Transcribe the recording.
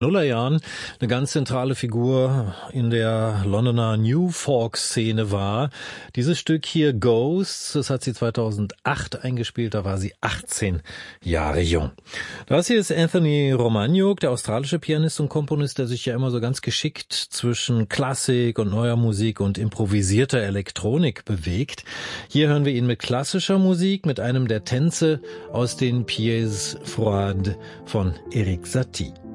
Nullerjahren eine ganz zentrale Figur in der Londoner New Folk-Szene war. Dieses Stück hier, Ghosts, das hat sie 2008 eingespielt, da war sie 18 Jahre jung. Das hier ist Anthony Romagnoc, der australische Pianist und Komponist, der sich ja immer so ganz geschickt zwischen Klassik und neuer Musik und improvisierter Elektronik bewegt. Hier hören wir ihn mit klassischer Musik, mit einem der Tänze aus den Pièces Froides von Erik Satie.